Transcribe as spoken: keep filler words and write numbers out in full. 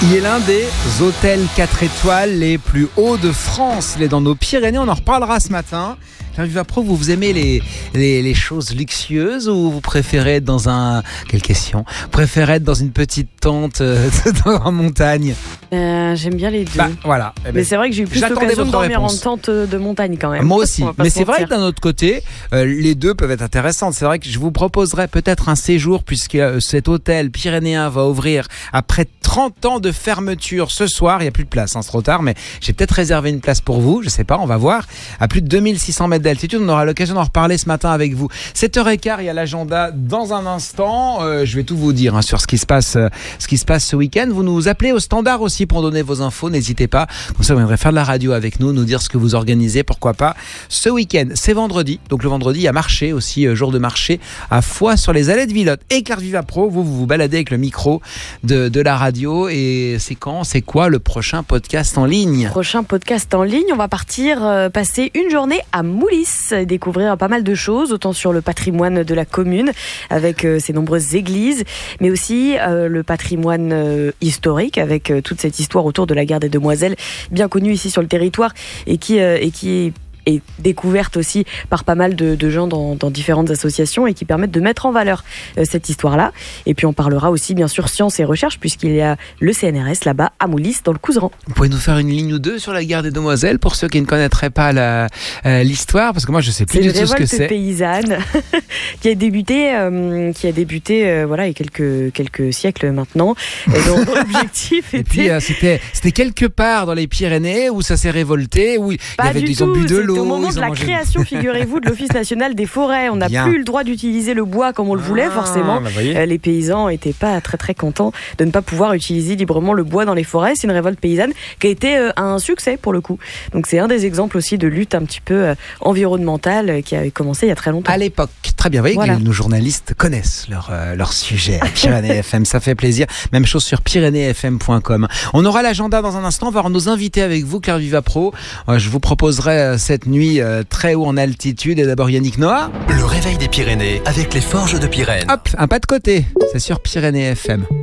Il est l'un des hôtels quatre étoiles les plus hauts de France. Il est dans nos Pyrénées, on en reparlera ce matin. Claire Vivapro, vous, vous aimez les, les, les choses luxueuses ou vous préférez être dans un... Quelle question Vous préférez être dans une petite tente euh, en montagne? euh, J'aime bien les deux. Bah, voilà. Eh ben, mais c'est vrai que j'ai eu plus l'occasion de dormir réponse. en tente de montagne quand même. Moi aussi. Mais c'est vrai que d'un autre côté, euh, les deux peuvent être intéressantes. C'est vrai que je vous proposerais peut-être un séjour puisque euh, cet hôtel pyrénéen va ouvrir après trente ans de fermeture ce soir. Il n'y a plus de place, hein, c'est trop tard, mais j'ai peut-être réservé une place pour vous. Je sais pas, on va voir. À plus de deux mille six cents mètres d'altitude, on aura l'occasion d'en reparler ce matin avec vous. sept heures quinze, il y a l'agenda dans un instant. Euh, je vais tout vous dire hein, sur ce qui se passe, euh, ce qui se passe ce week-end. Vous nous appelez au standard aussi pour donner vos infos. N'hésitez pas. Comme ça, vous viendrez faire de la radio avec nous, nous dire ce que vous organisez, pourquoi pas. Ce week-end, c'est vendredi. Donc le vendredi, il y a marché aussi, euh, jour de marché à Foix sur les allées de Villotte. Et Claire Vivapro, vous, vous vous baladez avec le micro de, de la radio. Et c'est quand, c'est quoi le prochain podcast en ligne? Prochain podcast en ligne, on va partir euh, passer une journée à Moulis, découvrir pas mal de choses, autant sur le patrimoine de la commune, avec euh, ses nombreuses églises, mais aussi euh, le patrimoine euh, historique, avec euh, toute cette histoire autour de la guerre des Demoiselles, bien connue ici sur le territoire, et qui, euh, et qui est est découverte aussi par pas mal de, de gens dans, dans différentes associations et qui permettent de mettre en valeur euh, cette histoire-là. Et puis on parlera aussi bien sûr sciences et recherche puisqu'il y a le C N R S là-bas à Moulis dans le Couserans. Vous pouvez nous faire une ligne ou deux sur la guerre des Demoiselles pour ceux qui ne connaîtraient pas la, euh, l'histoire, parce que moi je sais plus du tout ce que c'est. C'est une révolte paysanne qui a débuté, euh, qui a débuté euh, voilà il y a quelques quelques siècles maintenant. Et donc l'objectif était. Et puis euh, c'était c'était quelque part dans les Pyrénées où ça s'est révolté, où il y avait des obus de l'eau. Au moment de la création, figurez-vous, de l'Office national des forêts, on n'a plus le droit d'utiliser le bois comme on le voulait, ah, forcément. Bah euh, les paysans n'étaient pas très très contents de ne pas pouvoir utiliser librement le bois dans les forêts. C'est une révolte paysanne qui a été euh, un succès pour le coup. Donc c'est un des exemples aussi de lutte un petit peu euh, environnementale euh, qui a commencé il y a très longtemps. À l'époque, très bien. Vous voyez voilà. que nos journalistes connaissent leur, euh, leur sujet. Pyrénées F M, ça fait plaisir. Même chose sur pyrénées f m point com. On aura l'agenda dans un instant. On va avoir nos invités avec vous, Claire Vivapro. Euh, je vous proposerai euh, cette nuit euh, très haut en altitude. Et d'abord Yannick Noah. Le réveil des Pyrénées avec les Forges de Pyrène. Hop, un pas de côté. C'est sur Pyrénées F M.